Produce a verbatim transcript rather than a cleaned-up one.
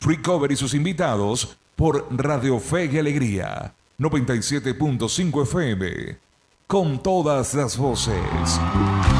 Free Cover y sus invitados por Radio Fe y Alegría noventa y siete punto cinco F M. Con todas las voces.